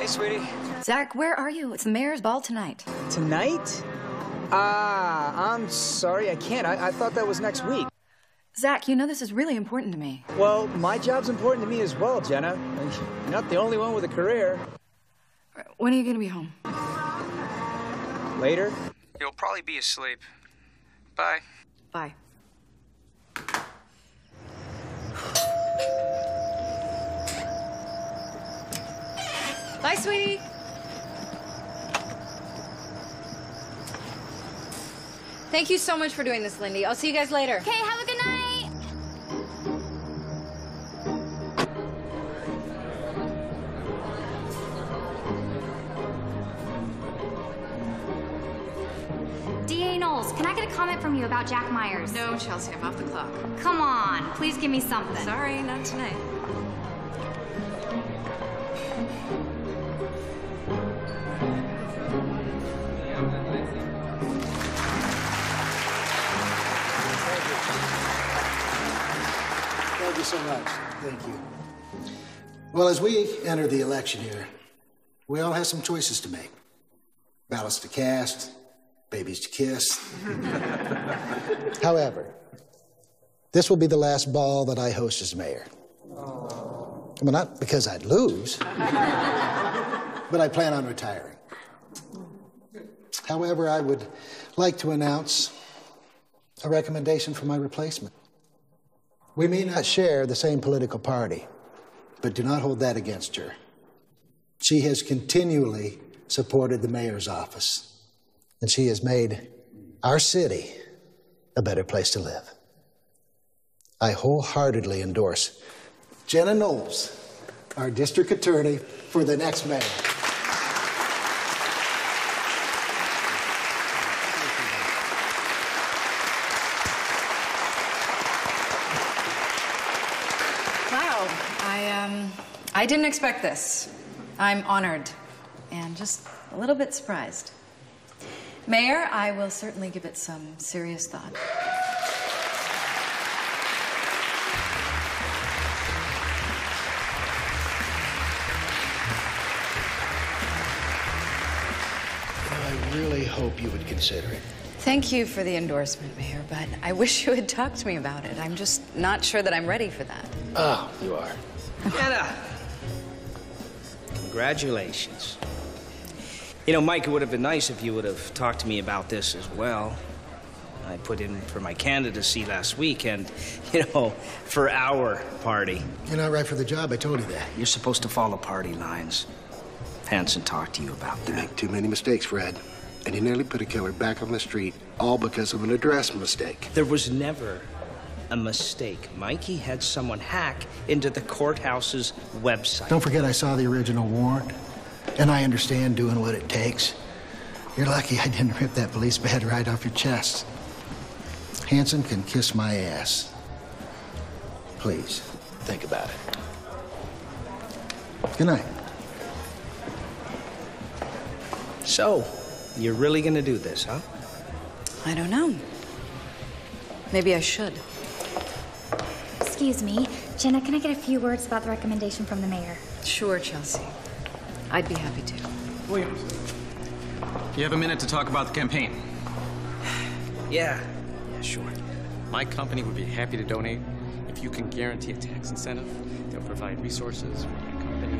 Hey, sweetie. Zach, where are you? It's the mayor's ball tonight. Tonight? I'm sorry, I can't. I thought that was next week. Zach, you know this is really important to me. Well, my job's important to me as well, Jenna. You're not the only one with a career. When are you gonna be home? Later? You'll probably be asleep. Bye. Bye. Bye, sweetie. Thank you so much for doing this, Lindy. I'll see you guys later. Okay, have a good night. D.A. Knowles, can I get a comment from you about Jack Myers? No, Chelsea, I'm off the clock. Come on, please give me something. Sorry, not tonight. Thank you so much. Thank you. Well, as we enter the election year, we all have some choices to make. Ballots to cast, babies to kiss. However, this will be the last ball that I host as mayor. Well, not because I'd lose, but I plan on retiring. However, I would like to announce a recommendation for my replacement. We may not share the same political party, but do not hold that against her. She has continually supported the mayor's office, and she has made our city a better place to live. I wholeheartedly endorse Jenna Knowles, our district attorney, for the next mayor. Wow, I didn't expect this. I'm honored and just a little bit surprised. Mayor, I will certainly give it some serious thought. I really hope you would consider it. Thank you for the endorsement, Mayor, but I wish you had talked to me about it. I'm just not sure that I'm ready for that. Oh, you are. Jenna! Congratulations. You know, Mike, it would have been nice if you would have talked to me about this as well. I put in for my candidacy last week and, you know, for our party. You're not right for the job, I told you that. You're supposed to follow party lines. Hanson talked to you about that. You make too many mistakes, Fred. And you nearly put a killer back on the street, all because of an address mistake. There was never a mistake. Mikey had someone hack into the courthouse's website. Don't forget I saw the original warrant, and I understand doing what it takes. You're lucky I didn't rip that police badge right off your chest. Hanson can kiss my ass. Please, think about it. Good night. So, you're really gonna do this, huh? I don't know. Maybe I should. Excuse me, Jenna, can I get a few words about the recommendation from the mayor? Sure, Chelsea. I'd be happy to. Williams, you have a minute to talk about the campaign. Yeah, sure. My company would be happy to donate if you can guarantee a tax incentive. They'll provide resources,